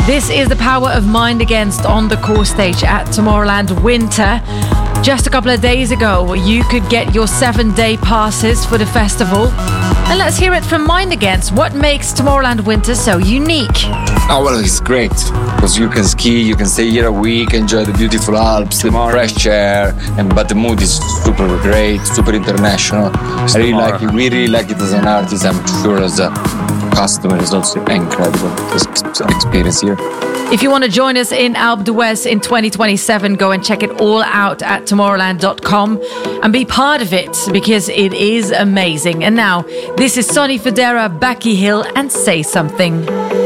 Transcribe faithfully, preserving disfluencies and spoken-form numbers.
This is the Power of Mind Against on the core stage at Tomorrowland Winter. Just a couple of days ago, you could get your seven-day passes for the festival. And let's hear it from Mind Against. What makes Tomorrowland Winter so unique? Oh, well, it's great because you can ski, you can stay here a week, enjoy the beautiful Alps, the fresh air, and but the mood is super great, super international. I really like it. We really like it as an artist. I'm sure as a customer, it's also incredible this experience here. If you want to join us in Alpe d'Huez in twenty twenty-seven, go and check it all out at tomorrowland dot com and be part of it because it is amazing. And now, this is Sonny Fodera, Becky Hill, and Say Something.